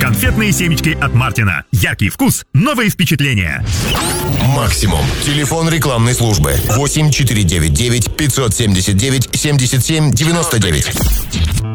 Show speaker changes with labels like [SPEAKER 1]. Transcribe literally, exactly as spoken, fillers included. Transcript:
[SPEAKER 1] Конфетные семечки от Мартина. Яркий вкус, новые впечатления.
[SPEAKER 2] Максимум. Телефон рекламной службы. восемь четыре девять девять пятьсот семьдесят девять семьдесят семь девяносто девять.